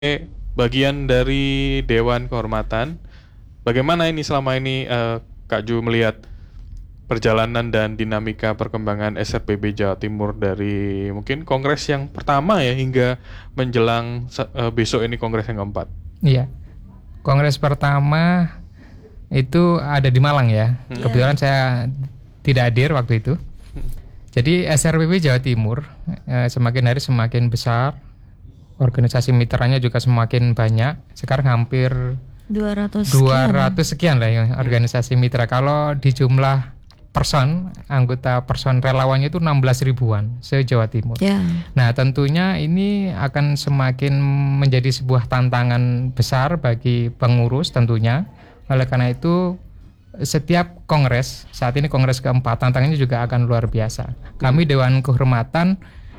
bagian dari Dewan Kehormatan. Bagaimana ini selama ini Kak Ju melihat perjalanan dan dinamika perkembangan SRPB Jawa Timur dari mungkin kongres yang pertama ya hingga menjelang besok ini kongres yang keempat? Iya, kongres pertama itu ada di Malang ya. Kebetulan saya tidak hadir waktu itu. Jadi SRPB Jawa Timur semakin hari semakin besar, organisasi mitranya juga semakin banyak. Sekarang hampir 200 sekian lah ya organisasi mitra. Kalau di jumlah anggota person relawannya itu 16 ribuan se-Jawa Timur. Nah tentunya ini akan semakin menjadi sebuah tantangan besar bagi pengurus tentunya. Oleh karena itu setiap kongres, saat ini kongres keempat, tantangannya juga akan luar biasa. Kami Dewan Kehormatan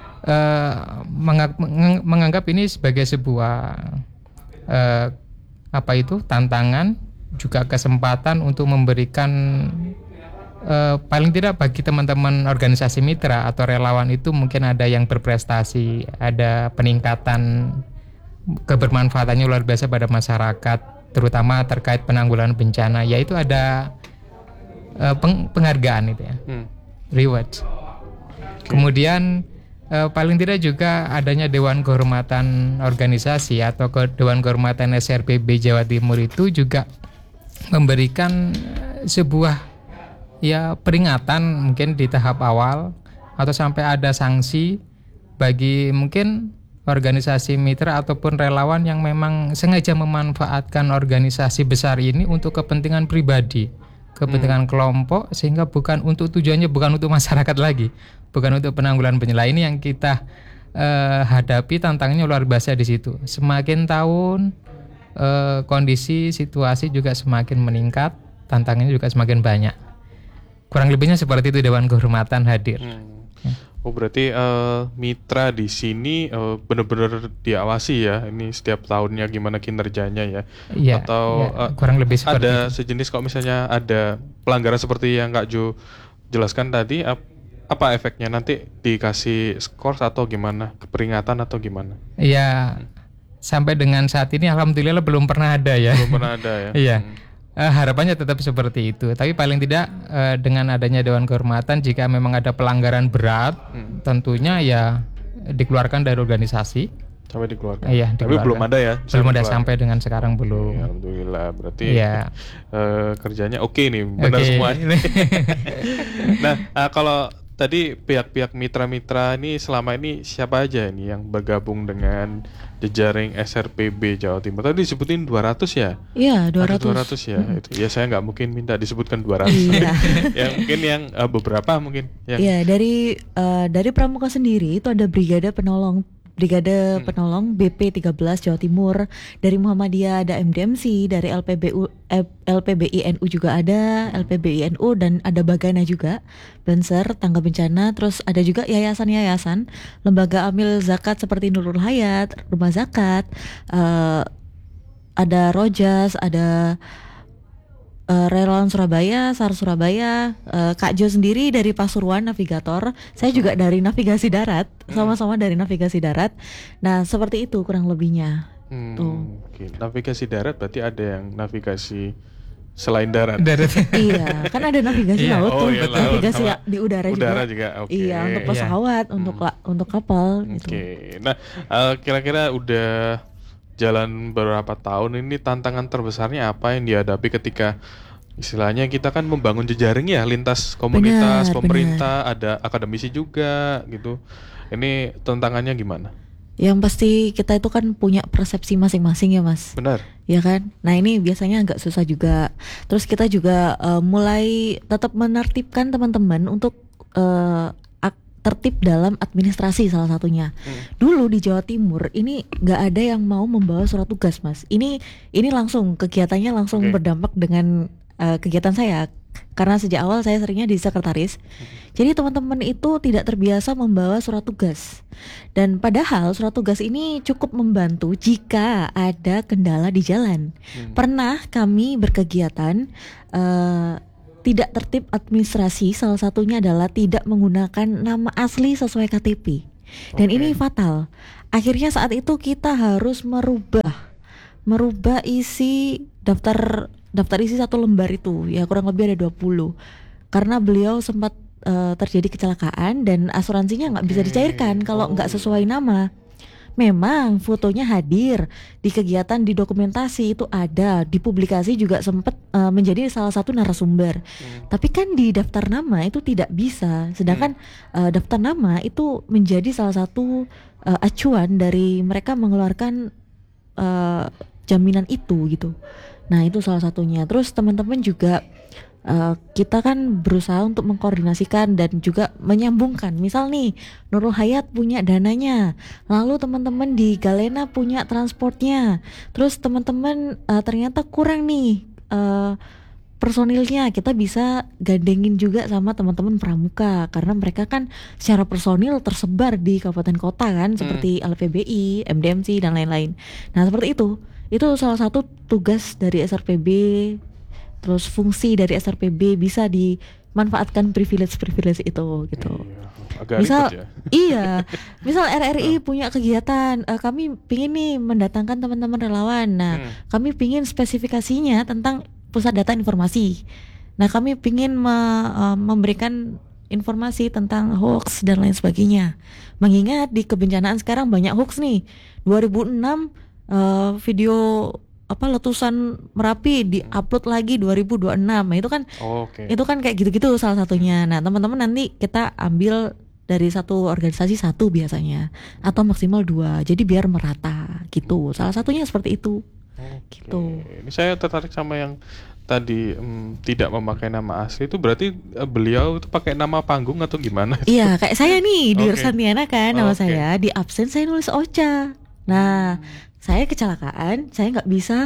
menganggap ini sebagai sebuah tantangan, juga kesempatan untuk memberikan paling tidak bagi teman-teman organisasi mitra atau relawan itu mungkin ada yang berprestasi, ada peningkatan kebermanfaatannya luar biasa pada masyarakat, terutama terkait penanggulangan bencana, yaitu ada penghargaan itu ya, rewards. Kemudian paling tidak juga adanya Dewan Kehormatan Organisasi atau Dewan Kehormatan SRPB Jawa Timur itu juga memberikan sebuah peringatan mungkin di tahap awal atau sampai ada sanksi bagi mungkin organisasi mitra ataupun relawan yang memang sengaja memanfaatkan organisasi besar ini untuk kepentingan pribadi, kepentingan kelompok, sehingga tujuannya bukan untuk masyarakat lagi, bukan untuk penanggulangan bencana. Ini yang kita hadapi, tantangannya luar biasa di situ. Semakin tahun kondisi situasi juga semakin meningkat, tantangannya juga semakin banyak. Kurang lebihnya seperti itu Dewan Kehormatan hadir. Oh berarti mitra di sini benar-benar diawasi ya, ini setiap tahunnya gimana kinerjanya ya? Iya, atau kurang lebih seperti ada itu. sejenis kalau misalnya ada pelanggaran seperti yang Kak Jo jelaskan tadi, apa efeknya nanti dikasih skor atau gimana, keperingatan atau gimana? Iya, sampai dengan saat ini alhamdulillah belum pernah ada ya. Belum pernah ada ya. Iya. Harapannya tetap seperti itu. Tapi paling tidak dengan adanya Dewan Kehormatan, jika memang ada pelanggaran berat, tentunya ya dikeluarkan dari organisasi. Sampai dikeluarkan. Iya, tapi belum ada ya. Belum ada sampai dengan sekarang belum. Ya, alhamdulillah. Berarti kerjanya oke nih, benar semua. Nah, kalau tadi pihak-pihak mitra-mitra ini selama ini siapa aja ini yang bergabung dengan jejaring SRPB Jawa Timur? Tadi disebutin 200 ya? Iya, 200. Ada 200 ya. Itu ya, saya nggak mungkin minta disebutkan 200. Iya. Ya mungkin yang beberapa mungkin yang... Iya, dari Pramuka sendiri itu ada Brigade Penolong BP 13 Jawa Timur. Dari Muhammadiyah ada MDMC, dari LPBINU juga ada, LPBINU, dan ada Bagana juga, Banser, Tangga Bencana. Terus ada juga yayasan-yayasan, lembaga amil zakat seperti Nurul Hayat, Rumah Zakat, ada Rojas, ada Relawan Surabaya, SAR Surabaya, Kak Jo sendiri dari Pasuruan Navigator, saya juga dari Navigasi Darat, sama-sama dari Navigasi Darat. Nah seperti itu kurang lebihnya. Okay. Navigasi darat berarti ada yang navigasi selain darat. Iya, kan ada navigasi laut tuh, navigasi di udara juga. Okay. Iya, untuk pesawat, untuk kapal. Gitu. Nah, kira-kira udah jalan beberapa tahun ini, tantangan terbesarnya apa yang dihadapi ketika istilahnya kita kan membangun jejaring ya, lintas komunitas, pemerintah, ada akademisi juga gitu. Ini tantangannya gimana? Yang pasti kita itu kan punya persepsi masing-masing ya Mas. Benar. Ya kan? Nah ini biasanya agak susah juga. Terus kita juga mulai tetap menertibkan teman-teman untuk tertib dalam administrasi salah satunya. Dulu di Jawa Timur ini nggak ada yang mau membawa surat tugas Mas. Ini langsung kegiatannya langsung berdampak dengan kegiatan saya. Karena sejak awal saya seringnya di sekretaris. Jadi teman-teman itu tidak terbiasa membawa surat tugas. Dan padahal surat tugas ini cukup membantu jika ada kendala di jalan. Pernah kami berkegiatan tidak tertib administrasi, salah satunya adalah tidak menggunakan nama asli sesuai KTP. Dan Oke. ini fatal. Akhirnya saat itu kita harus merubah isi daftar isi satu lembar itu, ya kurang lebih ada 20. Karena beliau sempat terjadi kecelakaan dan asuransinya nggak bisa Oke. dicairkan kalau Oh, nggak sesuai nama. Memang fotonya hadir di kegiatan, di dokumentasi itu ada, di publikasi juga sempat menjadi salah satu narasumber. Tapi kan di daftar nama itu tidak bisa. Sedangkan daftar nama itu menjadi salah satu acuan dari mereka mengeluarkan jaminan itu gitu. Nah, itu salah satunya. Terus teman-teman juga kita kan berusaha untuk mengkoordinasikan dan juga menyambungkan. Misal nih, Nurul Hayat punya dananya, lalu teman-teman di Galena punya transportnya. Terus teman-teman ternyata kurang nih personilnya, kita bisa gandengin juga sama teman-teman pramuka karena mereka kan secara personil tersebar di kabupaten kota kan, seperti LPBI, MDMC dan lain-lain. Nah, seperti itu. Itu salah satu tugas dari SRPB. Terus fungsi dari SRPB bisa dimanfaatkan privilege itu gitu. iya. Agak Misal ribet ya. iya, misal RRI punya kegiatan, kami pingin nih mendatangkan teman-teman relawan. Nah, kami pingin spesifikasinya tentang pusat data informasi. Nah, kami pingin memberikan informasi tentang hoax dan lain sebagainya. Mengingat di kebencanaan sekarang banyak hoax nih. 2006 video letusan Merapi di-upload lagi 2026. Nah, itu kan Oke. itu kan kayak gitu-gitu salah satunya. Nah, teman-teman nanti kita ambil dari satu organisasi satu biasanya atau maksimal 2. Jadi biar merata gitu. Salah satunya seperti itu. Oke. Gitu. Ini saya tertarik sama yang tadi tidak memakai nama asli itu berarti beliau itu pakai nama panggung atau gimana? Iya, kayak saya nih di Oke. Ursantiana kan nama Oke. saya, di absen saya nulis Ocha. Nah, saya kecelakaan, saya nggak bisa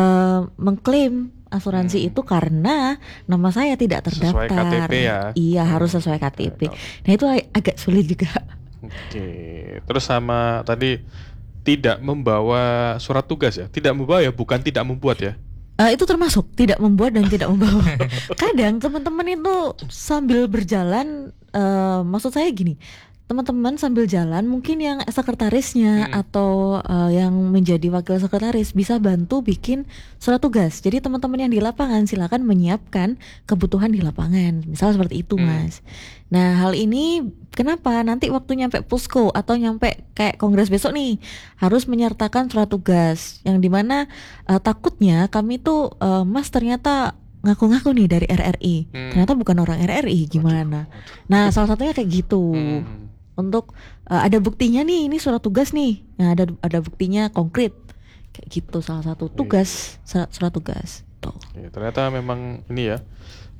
mengklaim asuransi itu karena nama saya tidak Sesuai terdaftar. KTP ya? Iya, harus sesuai KTP. Betul. Nah, itu agak sulit juga. Oke. Terus sama tadi tidak membawa surat tugas ya? Tidak membawa ya, bukan tidak membuat ya? Itu termasuk tidak membuat dan tidak membawa. Kadang teman-teman itu sambil berjalan, maksud saya gini, teman-teman sambil jalan mungkin yang sekretarisnya atau yang menjadi wakil sekretaris bisa bantu bikin surat tugas. Jadi teman-teman yang di lapangan silakan menyiapkan kebutuhan di lapangan. Misal seperti itu, Mas. Nah, hal ini kenapa nanti waktu nyampe pusko atau nyampe kayak kongres besok nih harus menyertakan surat tugas yang dimana takutnya kami tuh Mas ternyata ngaku-ngaku nih dari RRI, ternyata bukan orang RRI, gimana? Nah, salah satunya kayak gitu. Untuk ada buktinya nih, ini surat tugas nih. Nah, ada buktinya konkret. Kayak gitu salah satu tugas, surat tugas. Tuh. Ya, ternyata memang ini ya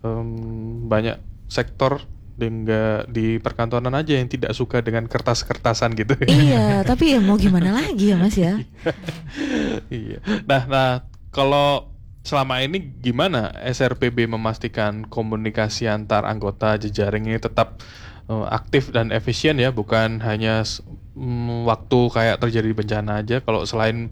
banyak sektor di perkantoran aja yang tidak suka dengan kertas-kertasan gitu. Iya, tapi ya mau gimana lagi ya, Mas ya? Iya. Nah, kalau selama ini gimana SRPB memastikan komunikasi antar anggota jejaring ini tetap aktif dan efisien ya, bukan hanya waktu kayak terjadi bencana aja. Kalau selain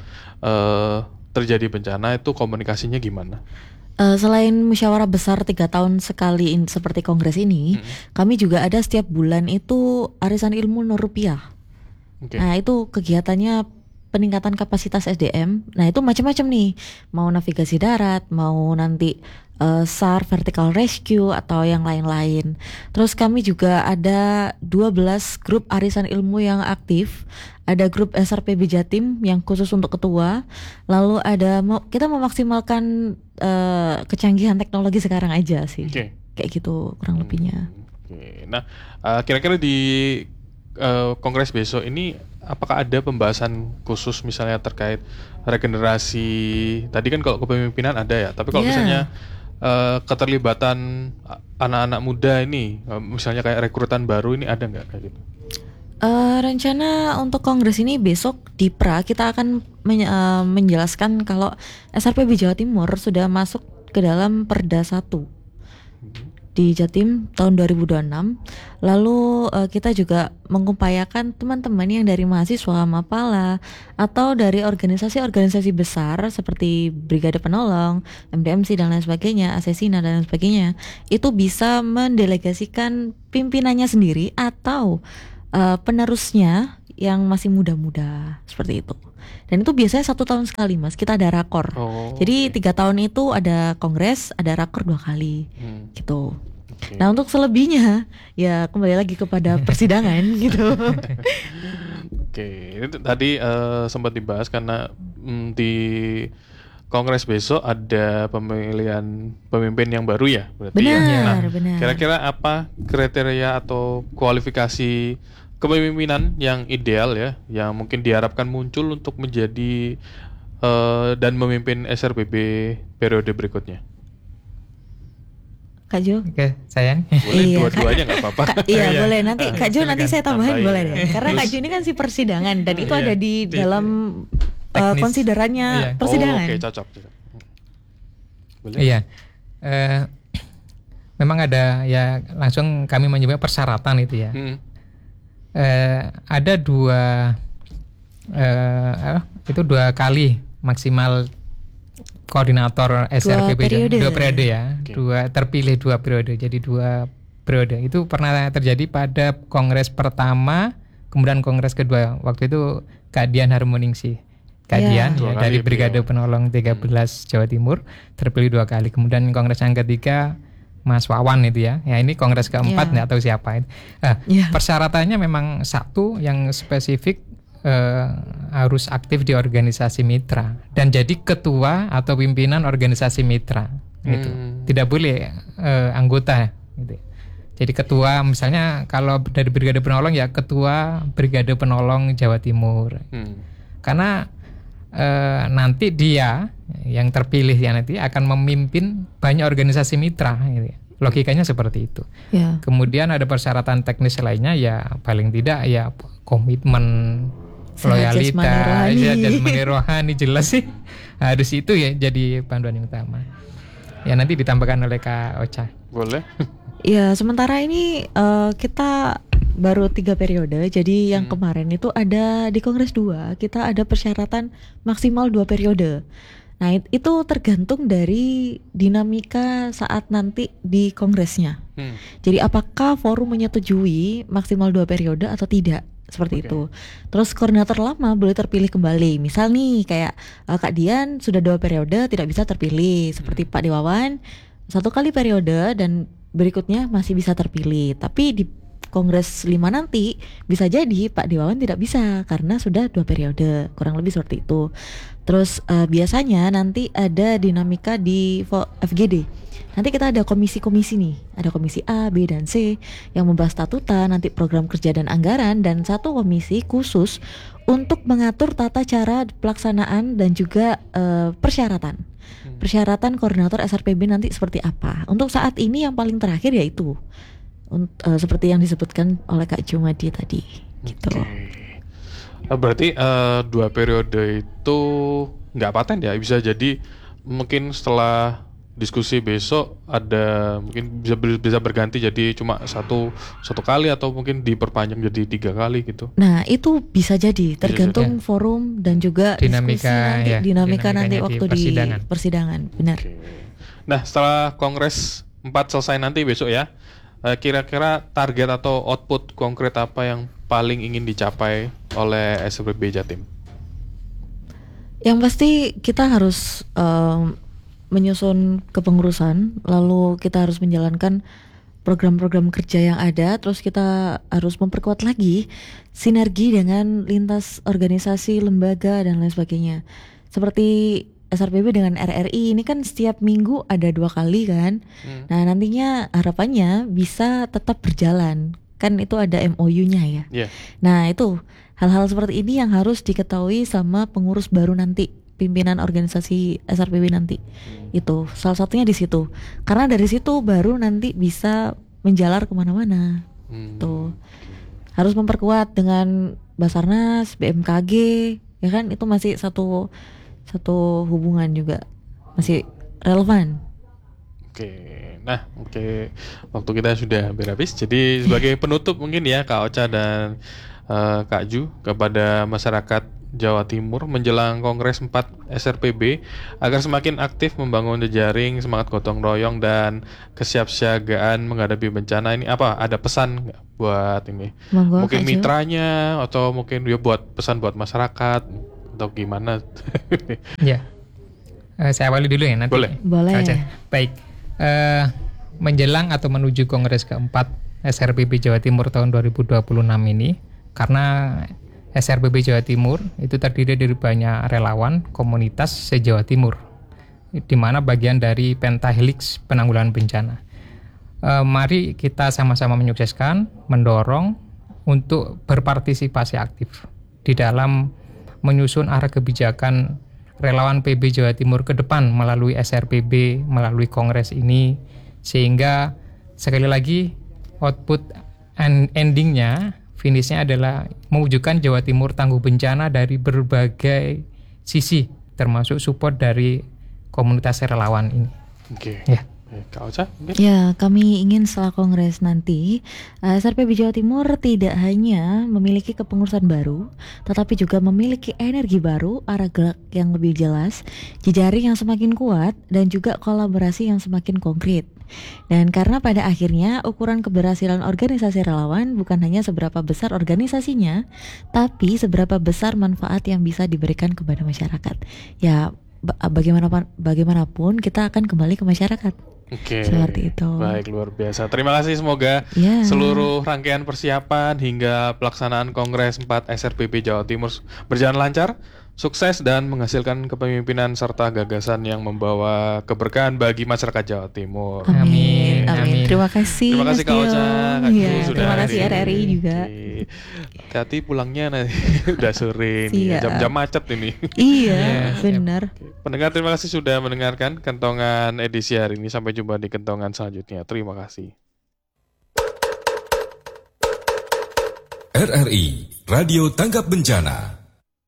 terjadi bencana itu komunikasinya gimana? Selain musyawarah besar 3 tahun sekali seperti kongres ini, kami juga ada setiap bulan itu arisan ilmu Nur Rupiah. Oke. Nah, itu kegiatannya peningkatan kapasitas SDM. Nah, itu macam-macam nih. Mau navigasi darat, mau nanti SAR vertical rescue atau yang lain-lain. Terus kami juga ada 12 grup arisan ilmu yang aktif. Ada grup SRPB Jatim yang khusus untuk ketua. Lalu ada kita memaksimalkan kecanggihan teknologi sekarang aja sih. Oke. Kayak gitu kurang lebihnya. Oke. Nah, kira-kira di kongres besok ini apakah ada pembahasan khusus misalnya terkait regenerasi? Tadi kan kalau kepemimpinan ada ya, tapi kalau Yeah. misalnya keterlibatan anak-anak muda ini, misalnya kayak rekrutan baru ini ada nggak kayak gitu? Rencana untuk kongres ini besok di PRA kita akan menjelaskan kalau SRPB Jawa Timur sudah masuk ke dalam Perda 1 di Jatim tahun 2026. Lalu kita juga mengupayakan teman-teman yang dari mahasiswa Mapala atau dari organisasi-organisasi besar seperti Brigade Penolong, MDMC dan lain sebagainya, Asesina dan lain sebagainya, itu bisa mendelegasikan pimpinannya sendiri atau penerusnya yang masih muda-muda seperti itu. Dan itu biasanya 1 tahun sekali Mas, kita ada rakor. Jadi 3 tahun itu ada kongres, ada rakor 2 kali gitu. Nah untuk selebihnya ya kembali lagi kepada persidangan gitu. Itu tadi sempat dibahas karena di kongres besok ada pemilihan pemimpin yang baru ya berarti ya. Nah, Benar. kira-kira apa kriteria atau kualifikasi kepemimpinan yang ideal ya, yang mungkin diharapkan muncul untuk menjadi dan memimpin SRBB periode berikutnya? Kak Jo. Oke, saya nih. Boleh Iya, dua-duanya nggak apa-apa. Iya boleh, nanti Kak Jo nanti saya tambahin Tambahin. boleh deh. Karena Kak Jo ini kan si persidangan dan itu Iya. ada di dalam Teknis. konsiderannya Iya. persidangan. Oke, cocok. Boleh? Iya. Memang ada ya, langsung kami menyebutnya persyaratan itu ya. Ada itu 2 kali maksimal koordinator SRBB periode. 2 periode ya. Oke. Terpilih 2 periode. Jadi 2 periode. Itu pernah terjadi pada kongres pertama, kemudian kongres kedua. Waktu itu Kak Dian Harmoningsih. Kak Ya. Dian Dua ya, kali dari Brigade beliau. Penolong 13 Jawa Timur terpilih 2 kali. Kemudian kongres yang ketiga Mas Wawan itu ya. Ya ini kongres keempat, Ya. nggak tahu siapa itu. Ya. Persyaratannya memang satu yang spesifik, harus aktif di organisasi mitra dan jadi ketua atau pimpinan organisasi mitra gitu. Tidak boleh anggota gitu. Jadi ketua, misalnya kalau dari Brigade Penolong ya ketua Brigade Penolong Jawa Timur. Karena nanti dia yang terpilih ya nanti akan memimpin banyak organisasi mitra gitu ya. Logikanya seperti itu. Ya. Kemudian ada persyaratan teknis lainnya ya, paling tidak ya komitmen, Sehat jasmani loyalitas, rohani. jasmani rohani, jelas sih harus itu ya jadi panduan yang utama. Ya nanti ditambahkan oleh Kak Ocha. Boleh. Ya sementara ini kita baru 3 periode. Jadi yang kemarin itu ada di Kongres 2 kita ada persyaratan maksimal 2 periode. Nah itu tergantung dari dinamika saat nanti di kongresnya. Jadi apakah forum menyetujui maksimal 2 periode atau tidak, seperti itu. Terus koordinator lama boleh terpilih kembali. Misal nih kayak Kak Dian sudah 2 periode tidak bisa terpilih, seperti Pak Dewawan 1 kali periode dan berikutnya masih bisa terpilih. Tapi di Kongres 5 nanti bisa jadi Pak Dewawan tidak bisa karena sudah 2 periode, kurang lebih seperti itu. Terus biasanya nanti ada dinamika di FGD. Nanti kita ada komisi-komisi nih, ada komisi A, B, dan C yang membahas statuta, nanti program kerja dan anggaran, dan 1 komisi khusus untuk mengatur tata cara pelaksanaan dan juga persyaratan. Persyaratan koordinator SRPB nanti seperti apa. Untuk saat ini yang paling terakhir yaitu seperti yang disebutkan oleh Kak Jumadi tadi gitu. Berarti 2 periode itu nggak paten ya, bisa jadi mungkin setelah diskusi besok ada mungkin bisa berganti jadi cuma satu kali atau mungkin diperpanjang jadi 3 kali gitu. Nah itu bisa jadi tergantung jadi. forum dan juga Dinamika, diskusi nanti, ya, dinamika nanti dinamikanya waktu di di persidangan. persidangan, benar. Nah setelah Kongres 4 selesai nanti besok ya, kira-kira target atau output konkret apa yang paling ingin dicapai oleh SRBB Jatim? Yang pasti kita harus menyusun kepengurusan, lalu kita harus menjalankan program-program kerja yang ada, terus kita harus memperkuat lagi sinergi dengan lintas organisasi, lembaga, dan lain sebagainya. Seperti SRPB dengan RRI ini kan setiap minggu ada 2 kali kan. Nah nantinya harapannya bisa tetap berjalan, kan itu ada MOU-nya ya. Yeah. Nah itu hal-hal seperti ini yang harus diketahui sama pengurus baru nanti, pimpinan organisasi SRPB nanti. Itu salah satunya di situ, karena dari situ baru nanti bisa menjalar kemana-mana. Tuh harus memperkuat dengan Basarnas, BMKG, ya kan, itu masih satu hubungan juga, masih relevan. Oke. Waktu kita sudah hampir habis. Jadi sebagai penutup mungkin ya Kak Ocha dan Kak Ju kepada masyarakat Jawa Timur menjelang Kongres 4 SRPB agar semakin aktif membangun jejaring, semangat gotong royong dan kesiapsiagaan menghadapi bencana. Ini apa? Ada pesan nggak buat ini? Monggo, Mungkin Kak Jo. mitranya atau mungkin ya buat pesan buat masyarakat atau gimana? Ya, saya awali dulu ya nanti. Boleh. Boleh. Aja. Baik, menjelang atau menuju Kongres keempat SRPB Jawa Timur tahun 2026 ini, karena SRPB Jawa Timur itu terdiri dari banyak relawan komunitas se-Jawa Timur, di mana bagian dari Pentahelix penanggulangan bencana. Mari kita sama-sama menyukseskan, mendorong untuk berpartisipasi aktif di dalam menyusun arah kebijakan relawan PB Jawa Timur ke depan melalui SRPB, melalui Kongres ini, sehingga sekali lagi output endingnya, finishnya adalah mewujudkan Jawa Timur tangguh bencana dari berbagai sisi, termasuk support dari komunitas relawan ini. Oke. Ya. Kak Ocha? Mungkin? Ya, kami ingin setelah Kongres nanti, SRPB Jawa Timur tidak hanya memiliki kepengurusan baru, tetapi juga memiliki energi baru, arah gerak yang lebih jelas, jejaring yang semakin kuat, dan juga kolaborasi yang semakin konkret. Dan karena pada akhirnya ukuran keberhasilan organisasi relawan bukan hanya seberapa besar organisasinya, tapi seberapa besar manfaat yang bisa diberikan kepada masyarakat. Ya, bagaimanapun kita akan kembali ke masyarakat. Oke. Seperti itu. Baik, luar biasa. Terima kasih, semoga Ya. seluruh rangkaian persiapan hingga pelaksanaan Kongres 4 SRPB Jawa Timur berjalan lancar, sukses dan menghasilkan kepemimpinan serta gagasan yang membawa keberkahan bagi masyarakat Jawa Timur. Amin. Amin. Amin. Terima kasih. Terima kasih Mas Kak Ocha, Dio. Kak Ju Ya, sudah terima kasih hadir. RRI juga. Oke. Hati-hati pulangnya nanti udah sore nih, Siap. jam-jam macet ini. Iya, benar. Pendengar, terima kasih sudah mendengarkan Kentongan edisi hari ini. Sampai jumpa di Kentongan selanjutnya. Terima kasih. RRI Radio Tanggap Bencana.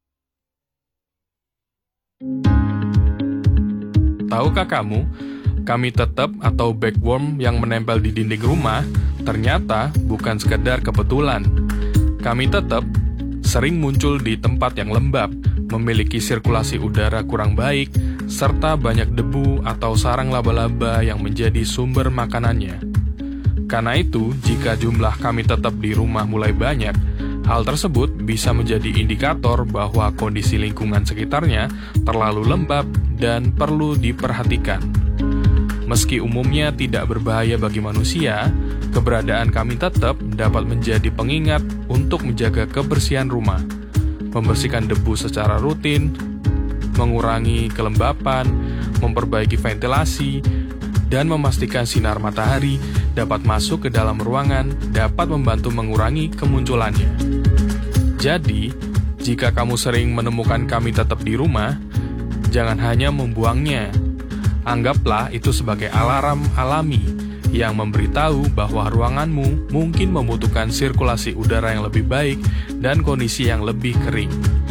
Tahukah kamu, kami tetap atau backworm yang menempel di dinding rumah ternyata bukan sekedar kebetulan. Kami tetap sering muncul di tempat yang lembab, memiliki sirkulasi udara kurang baik, serta banyak debu atau sarang laba-laba yang menjadi sumber makanannya. Karena itu, jika jumlah kami tetap di rumah mulai banyak, hal tersebut bisa menjadi indikator bahwa kondisi lingkungan sekitarnya terlalu lembab dan perlu diperhatikan. Meski umumnya tidak berbahaya bagi manusia, keberadaan kami tetap dapat menjadi pengingat untuk menjaga kebersihan rumah, membersihkan debu secara rutin, mengurangi kelembapan, memperbaiki ventilasi, dan memastikan sinar matahari dapat masuk ke dalam ruangan dapat membantu mengurangi kemunculannya. Jadi, jika kamu sering menemukan kami tetap di rumah, jangan hanya membuangnya. Anggaplah itu sebagai alarm alami yang memberitahu bahwa ruanganmu mungkin membutuhkan sirkulasi udara yang lebih baik dan kondisi yang lebih kering.